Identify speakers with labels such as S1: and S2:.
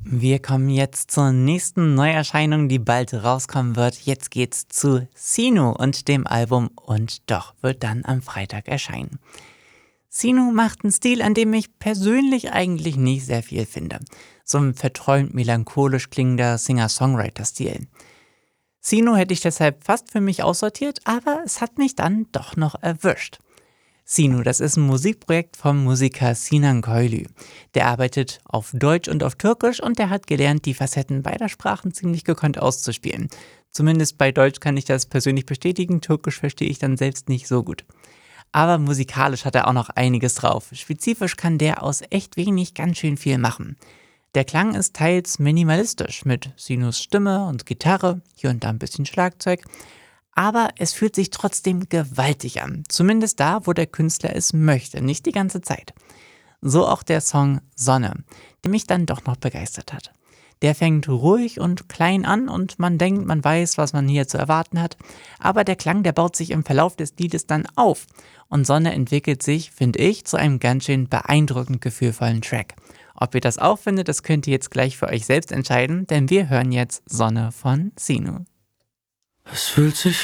S1: Wir kommen jetzt zur nächsten Neuerscheinung, die bald rauskommen wird. Jetzt geht's zu Sinu und dem Album Und Doch wird dann am Freitag erscheinen. Sinu macht einen Stil, an dem ich persönlich eigentlich nicht sehr viel finde. So ein verträumt melancholisch klingender Singer-Songwriter-Stil. Sinu hätte ich deshalb fast für mich aussortiert, aber es hat mich dann doch noch erwischt. Sinu, das ist ein Musikprojekt vom Musiker Sinan Köylü. Der arbeitet auf Deutsch und auf Türkisch und der hat gelernt, die Facetten beider Sprachen ziemlich gekonnt auszuspielen. Zumindest bei Deutsch kann ich das persönlich bestätigen, Türkisch verstehe ich dann selbst nicht so gut. Aber musikalisch hat er auch noch einiges drauf. Spezifisch kann der aus echt wenig ganz schön viel machen. Der Klang ist teils minimalistisch mit Sinus Stimme und Gitarre, hier und da ein bisschen Schlagzeug. Aber es fühlt sich trotzdem gewaltig an. Zumindest da, wo der Künstler es möchte, nicht die ganze Zeit. So auch der Song Sonne, der mich dann doch noch begeistert hat. Der fängt ruhig und klein an und man denkt, man weiß, was man hier zu erwarten hat. Aber der Klang, der baut sich im Verlauf des Liedes dann auf. Und Sonne entwickelt sich, finde ich, zu einem ganz schön beeindruckend gefühlvollen Track. Ob ihr das auch findet, das könnt ihr jetzt gleich für euch selbst entscheiden, denn wir hören jetzt Sonne von Sinu.
S2: Es fühlt sich